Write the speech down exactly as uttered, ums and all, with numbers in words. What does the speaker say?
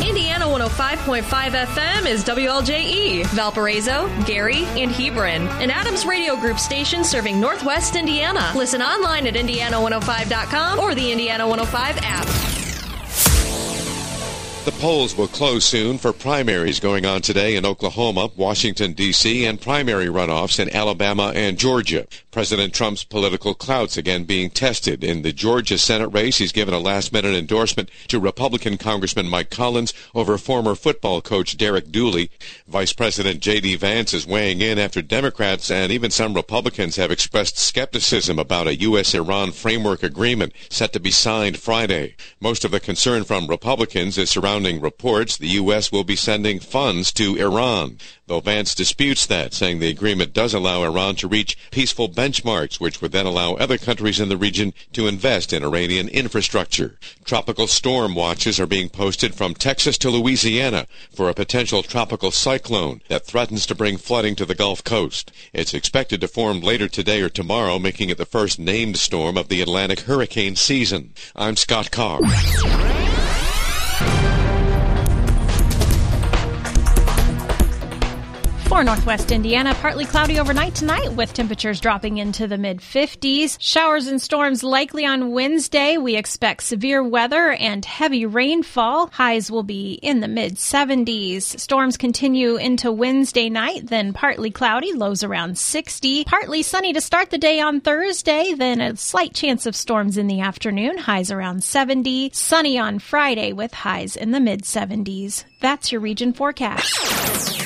Indiana one oh five point five F M is W L J E, Valparaiso, Gary, and Hebron, an Adams Radio Group station serving Northwest Indiana. Listen online at indiana one oh five dot com or the Indiana one oh five app. The polls will close soon for primaries going on today in Oklahoma, Washington, D C, and primary runoffs in Alabama and Georgia. President Trump's political clout's again being tested. In the Georgia Senate race, he's given a last-minute endorsement to Republican Congressman Mike Collins over former football coach Derek Dooley. Vice President J D. Vance is weighing in after Democrats and even some Republicans have expressed skepticism about a U S Iran framework agreement set to be signed Friday. Most of the concern from Republicans is surrounding reports the U S will be sending funds to Iran, though Vance disputes that, saying the agreement does allow Iran to reach peaceful benchmarks, which would then allow other countries in the region to invest in Iranian infrastructure. Tropical storm watches are being posted from Texas to Louisiana for a potential tropical cyclone that threatens to bring flooding to the Gulf Coast. It's expected to form later today or tomorrow, making it the first named storm of the Atlantic hurricane season. I'm Scott Carr. For Northwest Indiana, partly cloudy overnight tonight with temperatures dropping into the mid fifties. Showers and storms likely on Wednesday. We expect severe weather and heavy rainfall. Highs will be in the mid seventies. Storms continue into Wednesday night, then partly cloudy, lows around sixty. Partly sunny to start the day on Thursday, then a slight chance of storms in the afternoon, highs around seventy. Sunny on Friday with highs in the mid seventies. That's your region forecast.